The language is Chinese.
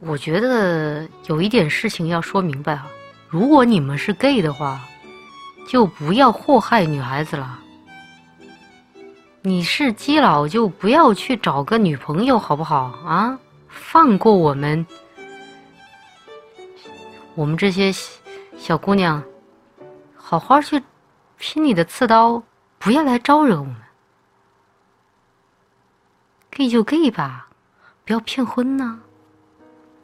我觉得有一点事情要说明白啊，如果你们是 gay 的话，就不要祸害女孩子了。你是基佬就不要去找个女朋友好不好啊？放过我们这些小姑娘，好好去拼你的刺刀，不要来招惹我们。gay 就 gay 吧，不要骗婚呢。